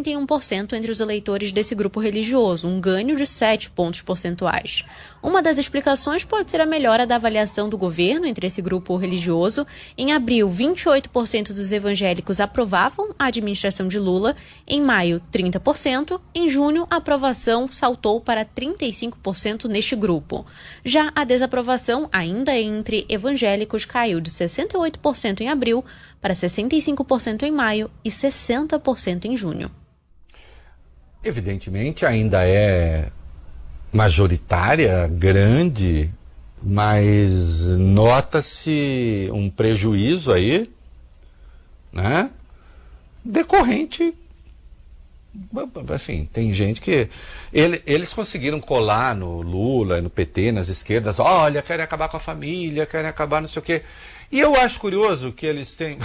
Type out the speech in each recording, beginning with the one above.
41% entre os eleitores desse grupo religioso, um ganho de 7 pontos percentuais. Uma das explicações pode ser a melhora da avaliação do governo entre esse grupo religioso. Em abril, 28% dos evangélicos aprovavam a administração de Lula, em maio, 30%, em junho, a aprovação saltou para 35% neste grupo. Já a desaprovação, ainda entre evangélicos, caiu de 68% em abril para 65% em maio e 60% em junho. Evidentemente, ainda é majoritária, grande, mas nota-se um prejuízo aí, né? Decorrente, assim, tem gente que... Eles conseguiram colar no Lula, no PT, nas esquerdas, olha, querem acabar com a família, querem acabar não sei o quê. E eu acho curioso que eles têm...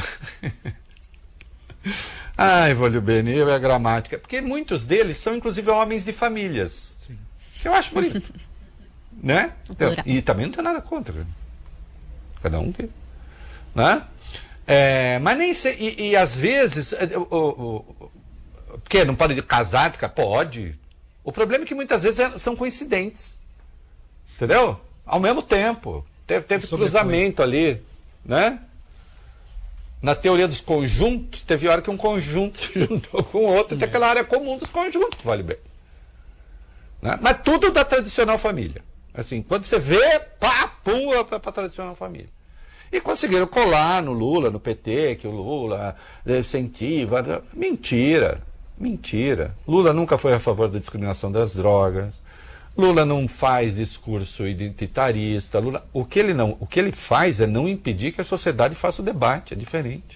Ai, Vólio Bene, é a gramática. Porque muitos deles são, inclusive, homens de famílias. Sim. Eu acho bonito. Né? Então, e também não tem nada contra. Cada um que... Né? Mas nem sei... E às vezes... Porque não pode casar? Pode. O problema é que muitas vezes são coincidentes. Entendeu? Ao mesmo tempo. Teve cruzamento ali. Né? Na teoria dos conjuntos, teve hora que um conjunto se juntou com o outro, tem aquela área comum dos conjuntos, vale bem. Né? Mas tudo da tradicional família. Assim, quando você vê, pá, pum, para a tradicional família. E conseguiram colar no Lula, no PT, que o Lula incentiva. Mentira, mentira. Lula nunca foi a favor da discriminação das drogas. Lula não faz discurso identitarista. Lula, o que ele faz é não impedir que a sociedade faça o debate, é diferente.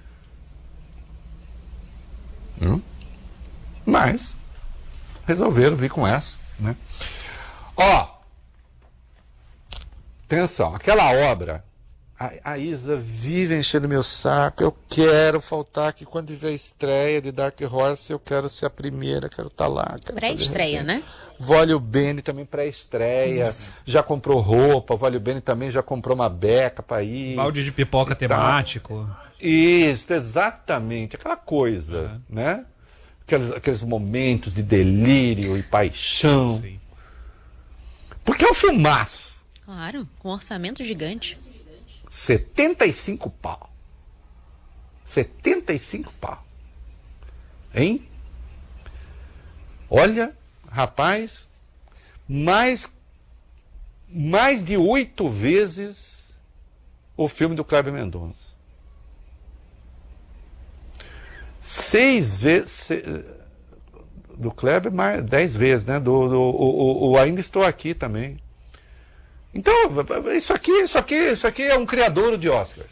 Mas resolveram vir com essa, né? Atenção, aquela obra, a Isa vive enchendo meu saco, eu quero faltar aqui quando tiver a estreia de Dark Horse, eu quero ser a primeira, quero estar lá. Pré-estreia, né? Vólio Bene também pré-estreia, já comprou roupa, Vólio Bene também já comprou uma beca para ir. Balde de pipoca temático. Isso, exatamente, aquela coisa, né? Aqueles momentos de delírio e paixão. Sim. Porque é um filmaço. Claro, com um orçamento gigante. 75 pau. 75 pau. Hein? Olha, rapaz, mais de 8 vezes o filme do Kleber Mendonça. 6 vezes do Kleber, mais 10 vezes, né? O Ainda Estou Aqui também. Então, isso aqui é um criadouro de Oscars.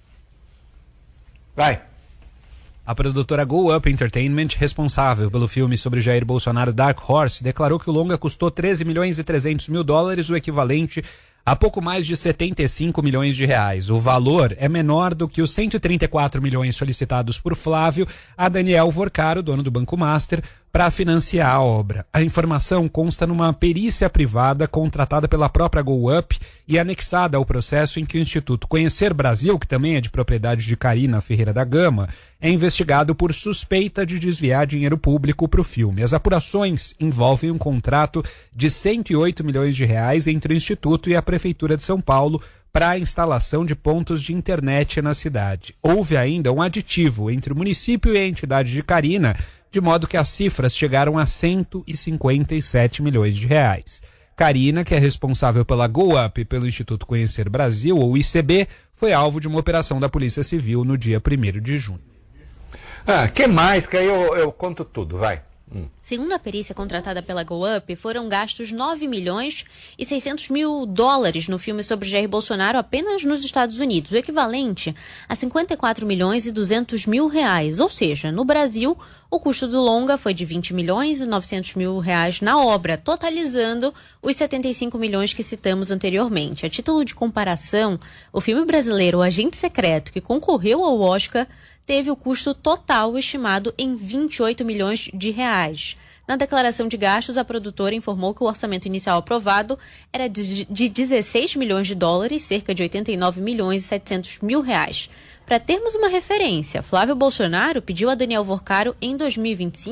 Vai. A produtora Go Up Entertainment, responsável pelo filme sobre Jair Bolsonaro Dark Horse, declarou que o longa custou 13 milhões e 300 mil dólares, o equivalente a pouco mais de 75 milhões de reais. O valor é menor do que os 134 milhões solicitados por Flávio a Daniel Vorcaro, dono do Banco Master, para financiar a obra. A informação consta numa perícia privada contratada pela própria Go Up e anexada ao processo em que o Instituto Conhecer Brasil, que também é de propriedade de Karina Ferreira da Gama, é investigado por suspeita de desviar dinheiro público para o filme. As apurações envolvem um contrato de 108 milhões de reais entre o Instituto e a Prefeitura de São Paulo para a instalação de pontos de internet na cidade. Houve ainda um aditivo entre o município e a entidade de Karina, de modo que as cifras chegaram a 157 milhões de reais. Karina, que é responsável pela Go Up e pelo Instituto Conhecer Brasil, ou ICB, foi alvo de uma operação da Polícia Civil no dia 1º de junho. Que mais? Que aí eu conto tudo, vai. Segundo a perícia contratada pela Go Up, foram gastos 9 milhões e 600 mil dólares no filme sobre Jair Bolsonaro apenas nos Estados Unidos, o equivalente a 54 milhões e 200 mil reais. Ou seja, no Brasil, o custo do longa foi de 20 milhões e 900 mil reais na obra, totalizando os 75 milhões que citamos anteriormente. A título de comparação, o filme brasileiro O Agente Secreto, que concorreu ao Oscar, teve o custo total estimado em 28 milhões de reais. Na declaração de gastos, a produtora informou que o orçamento inicial aprovado era de 16 milhões de dólares, cerca de 89 milhões e 700 mil reais. Para termos uma referência, Flávio Bolsonaro pediu a Daniel Vorcaro em 2025